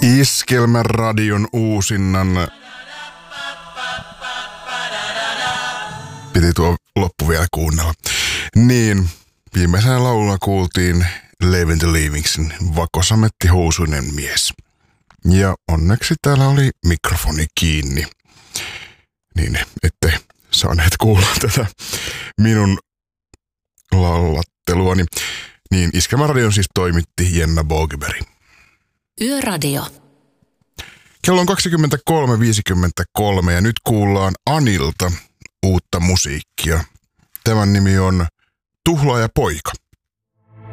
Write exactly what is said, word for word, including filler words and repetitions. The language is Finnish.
Iskelmäradion uusinnan. Piti tuo loppu vielä kuunnella. Niin, viimeisenä laululla kuultiin Leaving the Leavingsin Vakosametti housuinen mies. Ja onneksi täällä oli mikrofoni kiinni. Niin, ette saaneet kuulla tätä minun laulatteluani. Niin, Iskelmäradion siis toimitti Jenna Bogeberg. Yöradio. Kello on kaksikymmentäkolme viisikymmentäkolme ja nyt kuullaan Anilta uutta musiikkia. Tämän nimi on Tuhlaaja poika.